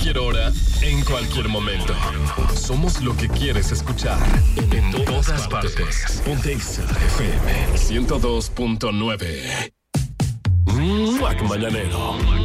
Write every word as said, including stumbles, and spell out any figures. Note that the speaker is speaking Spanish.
cualquier hora, en cualquier momento. Somos lo que quieres escuchar en todas partes. Ponte Exa F M ciento dos punto nueve. Mac Mañanero.